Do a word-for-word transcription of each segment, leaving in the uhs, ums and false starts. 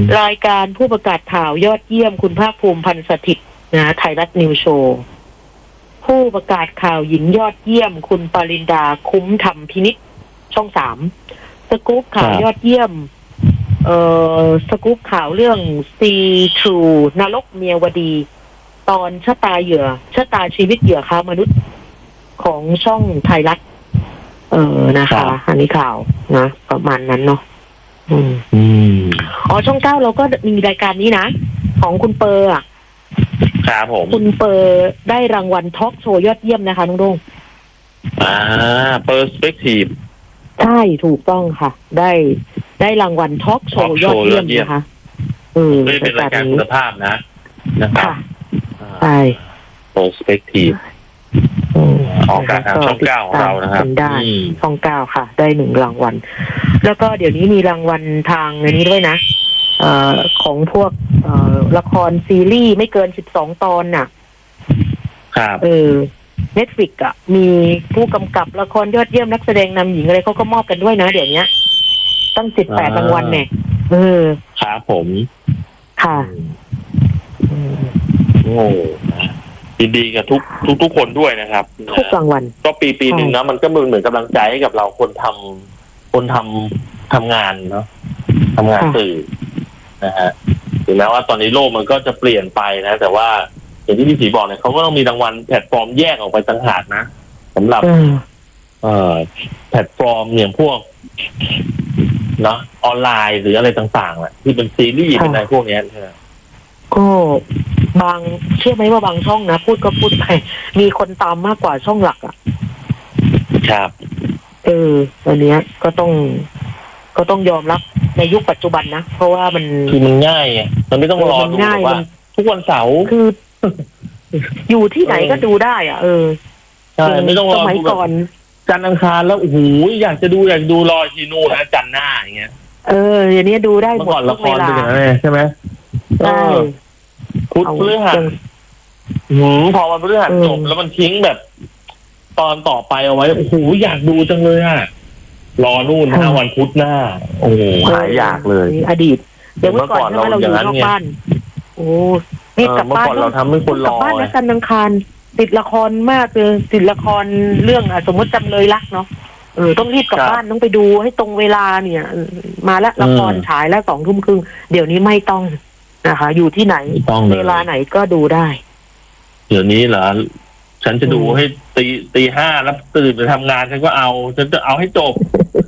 รายการผู้ประกาศข่าวยอดเยี่ยมคุณภาคภูมิพันธ์สถิตย์นะไทยรัฐนิวโชว์ผู้ประกาศข่าวหญิงยอดเยี่ยมคุณปรินดาคุ้มธรรมพินิจช่องสามสกู๊ปข่าวยอดเยี่ยมเอ่อสกู๊ปข่าวเรื่องซีทรูนรกเมียวดี ตอนชะตาเหยื่อชะตาชีวิตเหยื่อค้ามนุษย์ของช่องไทยรัฐเออนะคะอันนี้ข่าวนะประมาณนั้นเนาะอืมอืมอ๋อช่องเก้าเราก็มีรายการนี้นะของคุณเปอร์อ่ะครับผมคุณเปอร์ได้รางวัลทอล์กโชว์ยอดเยี่ยมนะคะน้องดงอ่าเปอร์สเปกทีฟใช่ถูกต้องค่ะได้ได้รางวัลทอล์กโชว์ยอดเยี่ยมนะคะเออเป็นรายการคุณภาพนะนะครับใช่เปอร์สเปกทีฟออกอากาศทางช่องเก้าของเรานะครับได้ช่องเก้าค่ะได้หนึ่งรางวัลแล้วก็เดี๋ยวนี้มีรางวัลทางในนี้ด้วยนะเอ่อของพวกเอ่อละครซีรีส์ไม่เกินสิบสองตอนน่ะครับเออ Netflix อ่ะมีผู้กำกับละครยอดเยี่ยมนักแสดงนำหญิงอะไรเขาก็มอบกันด้วยนะเดี๋ยวนี้ตั้งสิบแปดรางวัลเนี่ยเออครับผมค่ะโอ้ยินดีกับทุกทุกทุกคนด้วยนะครับทุกรางวัลก็ปีปีหนึ่งนะมันก็เหมือนเหมือนกำลังใจให้กับเราคนทำคนทำทำงานเนาะทำงานสื่อนะฮะถึงแม้ว่าตอนนี้โลกมันก็จะเปลี่ยนไปนะแต่ว่าอย่างที่พี่ศรีบอกเนี่ยเขาก็ต้องมีรางวัลแพลตฟอร์มแยกออกไปต่างหากนะสำหรับเอ่อแพลตฟอร์มอย่างพวกเนาะออนไลน์หรืออะไรต่างๆแหละที่เป็นซีรีส์เป็นอะไรพวกนี้ใช่ไหมก็บางเชื่อไหมว่าบางช่องนะพูดก็พูดไปมีคนตามมากกว่าช่องหลักอ่ะครับเอออันเนี้ยก็ต้องก็ต้องยอมรับในยุคปัจจุบันนะเพราะว่ามันคือมันง่ายไงมันไม่ต้องรอดูว่าทุกวันเสาร์คืออยู่ที่ไหนก็ดูได้อ่ะเออใช่ไม่ต้องรอดูก่อนจันทร์อังคารแล้วโอ้โหอยากจะดูอยากดูรอทีนู่นนะจันทร์หน้าอย่างเงี้ยเอออย่างนี้ดูได้หมดทุกเวลาใช่ไหมใช่พุธพฤหัสหืมพอวันพฤหัสจบแล้วมันทิ้งแบบ ตอนต่อไปเอาไว้โอ้โหอยากดูจังเลยอ่ะรอนู่นห้าวันพุธหน้าโอ้โหหายอยากเลยอดีตเดี๋ยวเมื่อก่อนเราอยู่นอกบ้านโอ้นี่กลับบ้านเราทำให้คนรอกลับบ้านแล้วกันอังคารติดละครมากเลยติดละครเรื่องสมมติจำเลยรักเนาะเออต้องรีบกลับบ้านต้องไปดูให้ตรงเวลาเนี่ยมาแล้วละครฉายแล้วสองทุ่มครึ่งเดี๋ยวนี้ไม่ต้องนะคะอยู่ที่ไหนเวลาไหนก็ดูได้เดี๋ยวนี้เหรอฉันจะดูให้ตีตีห้าแล้วตื่นไปทำงานฉันก็เอาฉันจะเอาให้จบ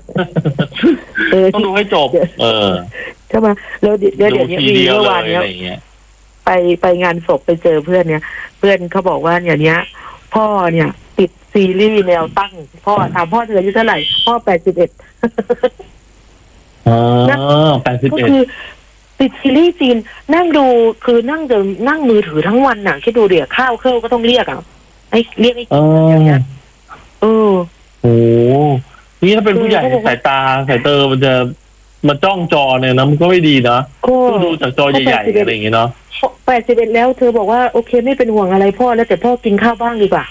ต้องดูให้จบเออใช่ไหมแล้วเดี๋ยวเดี๋ยวนี้มีเมื่อวานเนี้ยไปไปงานศพไปเจอเพื่อนเนี่ยเพื่อนเขาบอกว่าอย่างเนี้ยพ่อเนี่ยติดซีรีส์แนวตั้งพ่อถามพ่อเธออายุเท่าไหร่พ่อแปดสิบเอ็ดอ๋อแปดสิบเอ็ดก็คือติดซีรีส์จีนนั่งดูคือนั่งเดินนั่งมือถือทั้งวันน่ะคิดดูเดี๋ยวข้าวเครื่องก็ต้องเรียกอ่ะไอ้เรียกไอ้อย่างเงี้ยเออโอ้นี่ถ้าเป็นผู้ใหญ่สายตาสายเตอร์มันจะมาจ้องจอเนี่ยนะมันก็ไม่ดีนะก็ดูจากจอใหญ่ๆอะไรอย่างเงี้ยเนาะแปดสิบเอ็ดแล้วเธอบอกว่าโอเคไม่เป็นห่วงอะไรพ่อแล้วแต่พ่อกินข้าวบ้างดีกว่า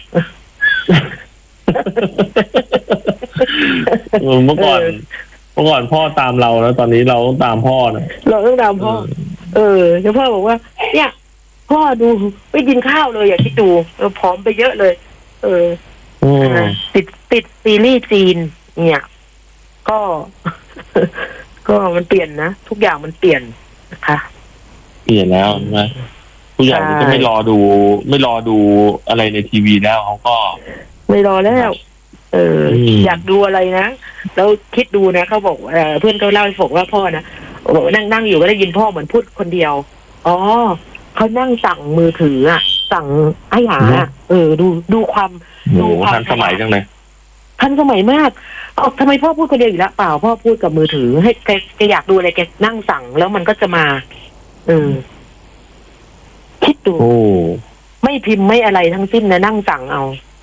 เมื่อก่อนเมื่อก่อนพ่อตามเราแล้วตอนนี้เราต้องตามพ่อนะเราต้องตามพ่อเออแล้วพ่อบอกว่าเนี่ยพ่อดูไม่กินข้าวเลยอย่าคิดดูเออผอมไปเยอะเลย เออติดติดซีรีส์จีนเนี่ยก็ ก็มันเปลี่ยนนะทุกอย่างมันเปลี่ยนนะคะเปลี่ยนแล้วนะผู้ใหญ่ก็ไม่รอดูไม่รอดูอะไรในทีวีแล้วเขาก็ไม่รอแล้วเอออยากดูอะไรนะแล้วคิดดูนะเขาบอกเออเพื่อนเขาเล่าให้ผมว่าพ่อนะบอกนั่งนั่งอยู่ก็ได้ยินพ่อเหมือนพูดคนเดียวอ๋อเขานั่งสั่งมือถืออ่ะสั่งไอ้หาเออดูดูความดูความทันสมัยจังเลยทันสมัยมากอ๋อทำไมพ่อพูดคนเดียวอยู่แล้วเปล่าพ่อพูดกับมือถือให้แกแกอยากดูอะไรแกนั่งสั่งแล้วมันก็จะมาเออคิดดูไม่พิมพ์ไม่อะไรทั้งสิ้นนะนั่งสั่งเอา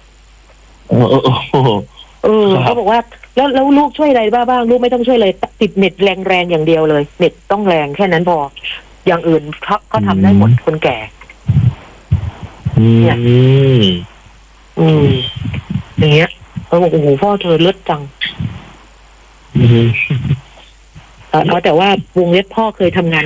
เออเขาบอกว่าแล้วแล้วลูกช่วยอะไรบ้างบ้างลูกไม่ต้องช่วยเลยติดเน็ตแรงแรงอย่างเดียวเลยเน็ตต้องแรงแค่นั้นพออย่างอื่นเขาเขาทำได้หมดคนแก่เนี่ยอืมอย่างเงี้ยเขาบอกโอ้โหพ่อเธอเลิศจังเอาแต่ว่าวงเล็บพ่อเคยทำงาน